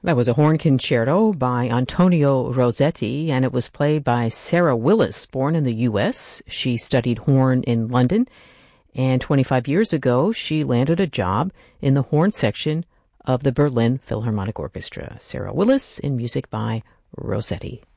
That was a horn concerto by Antonio Rossetti, and it was played by Sarah Willis, born in the U.S. She studied horn in London, and 25 years ago, she landed a job in the horn section of the Berlin Philharmonic Orchestra. Sarah Willis in music by Rossetti.